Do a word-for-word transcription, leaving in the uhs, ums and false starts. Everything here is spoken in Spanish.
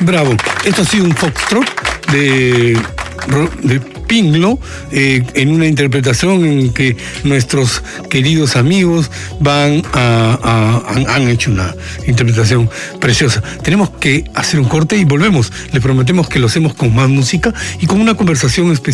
Bravo. Esto ha sido un foxtrot de, de Pinglo, eh, en una interpretación en que nuestros queridos amigos van a, a han, han hecho una interpretación preciosa. Tenemos que hacer un corte y volvemos. Les prometemos que lo hacemos con más música y con una conversación especial